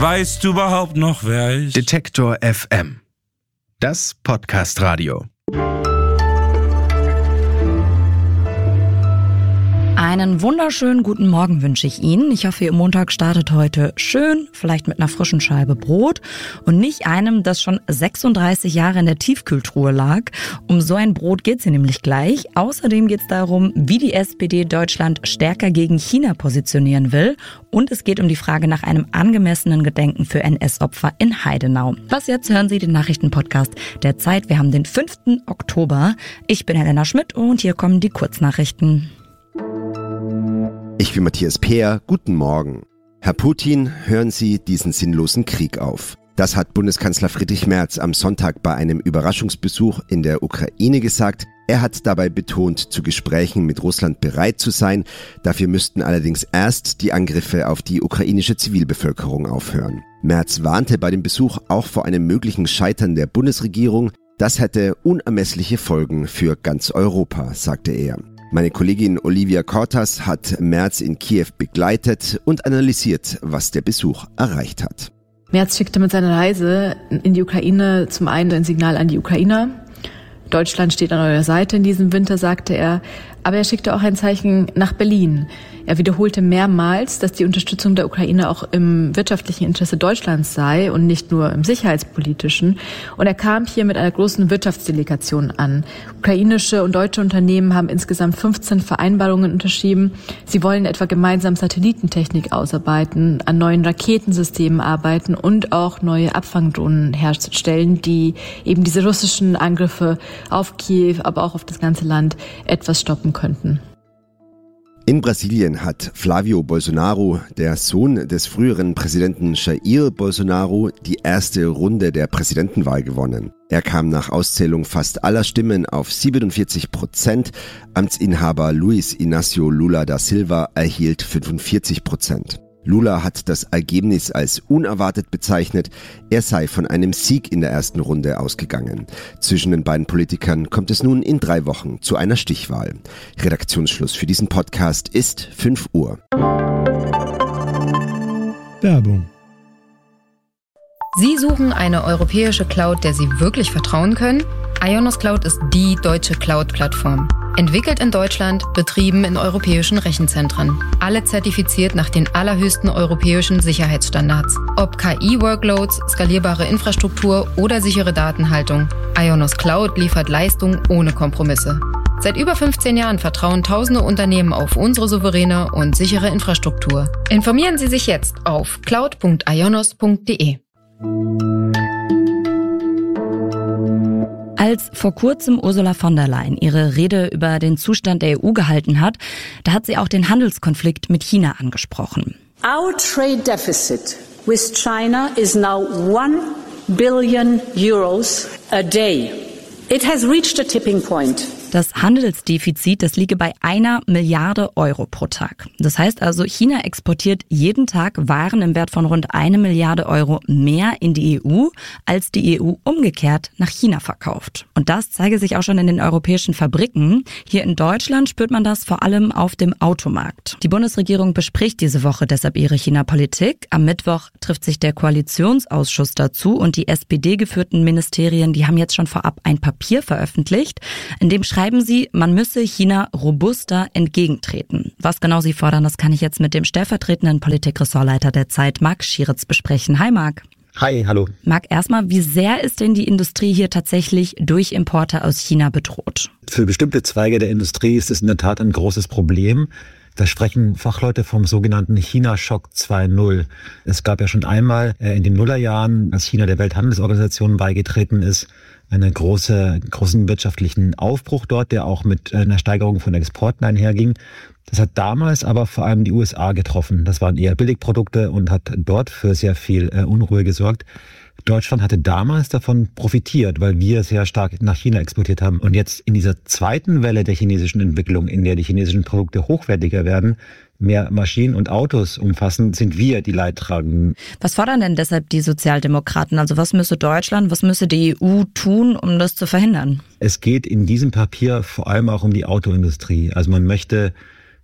Weißt du überhaupt noch, wer ich? Detektor FM. Das Podcast-Radio. Einen wunderschönen guten Morgen wünsche ich Ihnen. Ich hoffe, Ihr Montag startet heute schön, vielleicht mit einer frischen Scheibe Brot und nicht einem, das schon 36 Jahre in der Tiefkühltruhe lag. Um so ein Brot geht es hier nämlich gleich. Außerdem geht es darum, wie die SPD Deutschland stärker gegen China positionieren will. Und es geht um die Frage nach einem angemessenen Gedenken für NS-Opfer in Heidenau. Was jetzt, hören Sie den Nachrichtenpodcast der Zeit. Wir haben den 5. Oktober. Ich bin Helena Schmidt und hier kommen die Kurznachrichten. Ich bin Matthias Peer, guten Morgen. Herr Putin, hören Sie diesen sinnlosen Krieg auf. Das hat Bundeskanzler Friedrich Merz am Sonntag bei einem Überraschungsbesuch in der Ukraine gesagt. Er hat dabei betont, zu Gesprächen mit Russland bereit zu sein. Dafür müssten allerdings erst die Angriffe auf die ukrainische Zivilbevölkerung aufhören. Merz warnte bei dem Besuch auch vor einem möglichen Scheitern der Bundesregierung. Das hätte unermessliche Folgen für ganz Europa, sagte er. Meine Kollegin Olivia Cortas hat Merz in Kiew begleitet und analysiert, was der Besuch erreicht hat. Merz schickte mit seiner Reise in die Ukraine zum einen ein Signal an die Ukrainer. Deutschland steht an eurer Seite in diesem Winter, sagte er. Aber er schickte auch ein Zeichen nach Berlin. Er wiederholte mehrmals, dass die Unterstützung der Ukraine auch im wirtschaftlichen Interesse Deutschlands sei und nicht nur im sicherheitspolitischen. Und er kam hier mit einer großen Wirtschaftsdelegation an. Ukrainische und deutsche Unternehmen haben insgesamt 15 Vereinbarungen unterschrieben. Sie wollen etwa gemeinsam Satellitentechnik ausarbeiten, an neuen Raketensystemen arbeiten und auch neue Abfangdrohnen herstellen, die eben diese russischen Angriffe auf Kiew, aber auch auf das ganze Land etwas stoppen könnten. In Brasilien hat Flávio Bolsonaro, der Sohn des früheren Präsidenten Jair Bolsonaro, die erste Runde der Präsidentenwahl gewonnen. Er kam nach Auszählung fast aller Stimmen auf 47%. Amtsinhaber Luiz Inácio Lula da Silva erhielt 45%. Lula hat das Ergebnis als unerwartet bezeichnet. Er sei von einem Sieg in der ersten Runde ausgegangen. Zwischen den beiden Politikern kommt es nun in 3 Wochen zu einer Stichwahl. Redaktionsschluss für diesen Podcast ist 5 Uhr. Werbung. Sie suchen eine europäische Cloud, der Sie wirklich vertrauen können? Ionos Cloud ist die deutsche Cloud-Plattform. Entwickelt in Deutschland, betrieben in europäischen Rechenzentren. Alle zertifiziert nach den allerhöchsten europäischen Sicherheitsstandards. Ob KI-Workloads, skalierbare Infrastruktur oder sichere Datenhaltung, Ionos Cloud liefert Leistung ohne Kompromisse. Seit über 15 Jahren vertrauen tausende Unternehmen auf unsere souveräne und sichere Infrastruktur. Informieren Sie sich jetzt auf cloud.ionos.de. Als vor kurzem Ursula von der Leyen ihre Rede über den Zustand der EU gehalten hat, da hat sie auch den Handelskonflikt mit China angesprochen. Our trade deficit with China is now 1 billion euros a day. It has reached a tipping point. Das Handelsdefizit, das liege bei 1 Milliarde Euro pro Tag. Das heißt also, China exportiert jeden Tag Waren im Wert von rund 1 Milliarde Euro mehr in die EU, als die EU umgekehrt nach China verkauft. Und das zeige sich auch schon in den europäischen Fabriken. Hier in Deutschland spürt man das vor allem auf dem Automarkt. Die Bundesregierung bespricht diese Woche deshalb ihre China-Politik. Am Mittwoch trifft sich der Koalitionsausschuss dazu und die SPD-geführten Ministerien, die haben jetzt schon vorab ein Papier veröffentlicht, in dem schreiben sie, man müsse China robuster entgegentreten. Was genau sie fordern, das kann ich jetzt mit dem stellvertretenden Politikressortleiter der Zeit, Marc Schieritz, besprechen. Hi Marc. Hi, hallo. Marc, erstmal, wie sehr ist denn die Industrie hier tatsächlich durch Importe aus China bedroht? Für bestimmte Zweige der Industrie ist es in der Tat ein großes Problem. Da sprechen Fachleute vom sogenannten China-Schock 2.0. Es gab ja schon einmal in den Nullerjahren, als China der Welthandelsorganisation beigetreten ist, einen großen wirtschaftlichen Aufbruch dort, der auch mit einer Steigerung von Exporten einherging. Das hat damals aber vor allem die USA getroffen. Das waren eher Billigprodukte und hat dort für sehr viel Unruhe gesorgt. Deutschland hatte damals davon profitiert, weil wir sehr stark nach China exportiert haben. Und jetzt in dieser zweiten Welle der chinesischen Entwicklung, in der die chinesischen Produkte hochwertiger werden, mehr Maschinen und Autos umfassen, sind wir die Leidtragenden. Was fordern denn deshalb die Sozialdemokraten? Also was müsse Deutschland, was müsse die EU tun, um das zu verhindern? Es geht in diesem Papier vor allem auch um die Autoindustrie. Also man möchte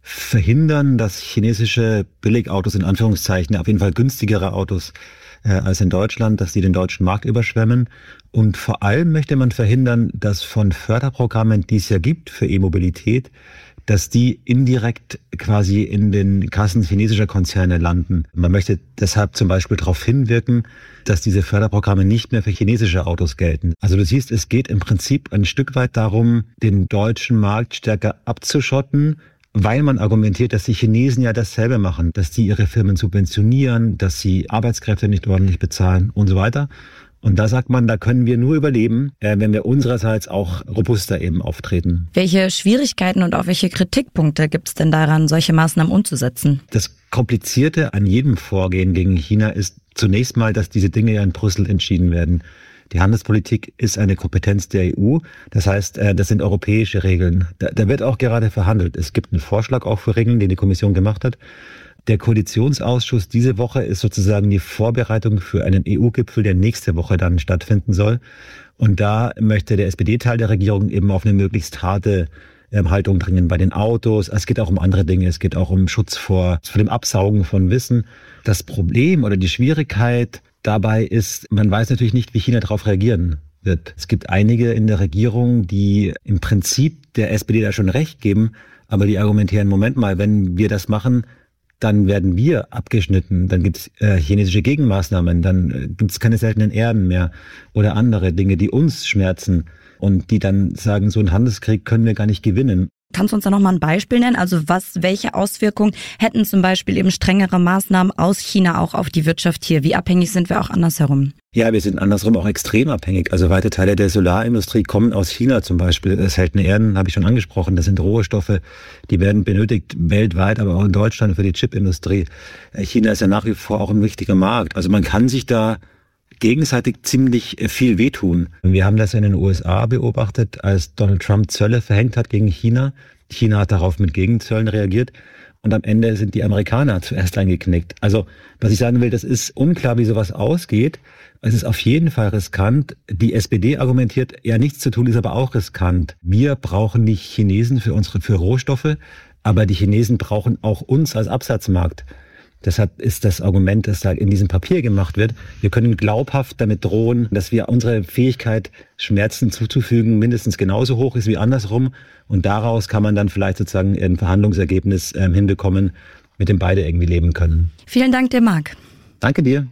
verhindern, dass chinesische Billigautos, in Anführungszeichen, auf jeden Fall günstigere Autos als in Deutschland, dass die den deutschen Markt überschwemmen. Und vor allem möchte man verhindern, dass von Förderprogrammen, die es ja gibt für E-Mobilität, dass die indirekt quasi in den Kassen chinesischer Konzerne landen. Man möchte deshalb zum Beispiel darauf hinwirken, dass diese Förderprogramme nicht mehr für chinesische Autos gelten. Also du siehst, es geht im Prinzip ein Stück weit darum, den deutschen Markt stärker abzuschotten, weil man argumentiert, dass die Chinesen ja dasselbe machen, dass die ihre Firmen subventionieren, dass sie Arbeitskräfte nicht ordentlich bezahlen und so weiter. Und da sagt man, da können wir nur überleben, wenn wir unsererseits auch robuster eben auftreten. Welche Schwierigkeiten und auch welche Kritikpunkte gibt es denn daran, solche Maßnahmen umzusetzen? Das Komplizierte an jedem Vorgehen gegen China ist zunächst mal, dass diese Dinge ja in Brüssel entschieden werden. Die Handelspolitik ist eine Kompetenz der EU. Das heißt, das sind europäische Regeln. Da wird auch gerade verhandelt. Es gibt einen Vorschlag auch für Regeln, den die Kommission gemacht hat. Der Koalitionsausschuss diese Woche ist sozusagen die Vorbereitung für einen EU-Gipfel, der nächste Woche dann stattfinden soll. Und da möchte der SPD-Teil der Regierung eben auf eine möglichst harte Haltung dringen bei den Autos. Es geht auch um andere Dinge. Es geht auch um Schutz vor dem Absaugen von Wissen. Das Problem oder die Schwierigkeit dabei ist, man weiß natürlich nicht, wie China darauf reagieren wird. Es gibt einige in der Regierung, die im Prinzip der SPD da schon recht geben, aber die argumentieren, Moment mal, wenn wir das machen, dann werden wir abgeschnitten, dann gibt es chinesische Gegenmaßnahmen, dann gibt es keine seltenen Erden mehr oder andere Dinge, die uns schmerzen und die dann sagen, so einen Handelskrieg können wir gar nicht gewinnen. Kannst du uns da nochmal ein Beispiel nennen? Also welche Auswirkungen hätten zum Beispiel eben strengere Maßnahmen aus China auch auf die Wirtschaft hier? Wie abhängig sind wir auch andersherum? Ja, wir sind andersrum auch extrem abhängig. Also weite Teile der Solarindustrie kommen aus China zum Beispiel. Seltene Erden habe ich schon angesprochen. Das sind Rohstoffe, die werden benötigt weltweit, aber auch in Deutschland für die Chipindustrie. China ist ja nach wie vor auch ein wichtiger Markt. Also man kann sich da gegenseitig ziemlich viel wehtun. Wir haben das in den USA beobachtet, als Donald Trump Zölle verhängt hat gegen China. China hat darauf mit Gegenzöllen reagiert und am Ende sind die Amerikaner zuerst eingeknickt. Also was ich sagen will, das ist unklar, wie sowas ausgeht. Es ist auf jeden Fall riskant. Die SPD argumentiert, ja, nichts zu tun ist aber auch riskant. Wir brauchen nicht Chinesen für Rohstoffe, aber die Chinesen brauchen auch uns als Absatzmarkt. Deshalb ist das Argument, das da in diesem Papier gemacht wird, wir können glaubhaft damit drohen, dass wir unsere Fähigkeit, Schmerzen zuzufügen, mindestens genauso hoch ist wie andersrum. Und daraus kann man dann vielleicht sozusagen ein Verhandlungsergebnis hinbekommen, mit dem beide irgendwie leben können. Vielen Dank dir, Marc. Danke dir.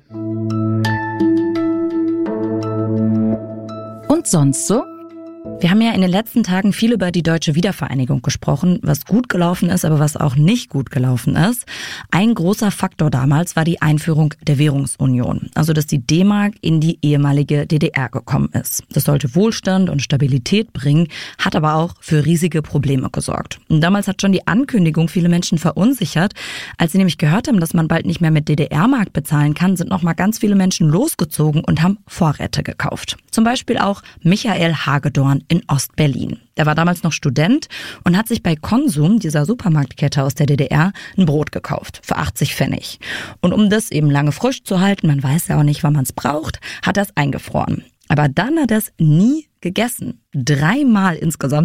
Und sonst so? Wir haben ja in den letzten Tagen viel über die deutsche Wiedervereinigung gesprochen, was gut gelaufen ist, aber was auch nicht gut gelaufen ist. Ein großer Faktor damals war die Einführung der Währungsunion, also dass die D-Mark in die ehemalige DDR gekommen ist. Das sollte Wohlstand und Stabilität bringen, hat aber auch für riesige Probleme gesorgt. Und damals hat schon die Ankündigung viele Menschen verunsichert. Als sie nämlich gehört haben, dass man bald nicht mehr mit DDR-Mark bezahlen kann, sind nochmal ganz viele Menschen losgezogen und haben Vorräte gekauft. Zum Beispiel auch Michael Hagedorn in Ostberlin. Der war damals noch Student und hat sich bei Konsum, dieser Supermarktkette aus der DDR, ein Brot gekauft für 80 Pfennig. Und um das eben lange frisch zu halten, man weiß ja auch nicht, wann man es braucht, hat er es eingefroren. Aber dann hat er es nie gegessen. 3-mal insgesamt